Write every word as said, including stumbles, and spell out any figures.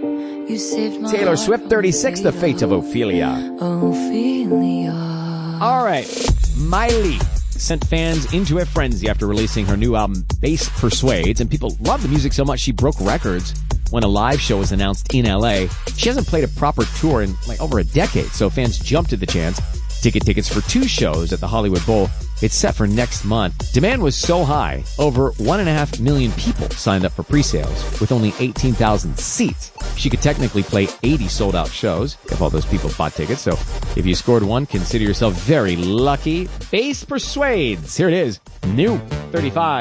You saved my Taylor heart Swift, from thirty-six, The failure. Fate of Ophelia. Ophelia. All right, Miley sent fans into a frenzy after releasing her new album, Bass Persuades, and people love the music so much she broke records when a live show was announced in L A. She hasn't played a proper tour in like over a decade, so fans jumped at the chance to get tickets for two shows at the Hollywood Bowl. It's set for next month. Demand was so high, over one and a half million people signed up for pre-sales with only eighteen thousand seats. She could technically play eighty sold-out shows if all those people bought tickets. So if you scored one, consider yourself very lucky. Bass Persuades. Here it is. New thirty-five.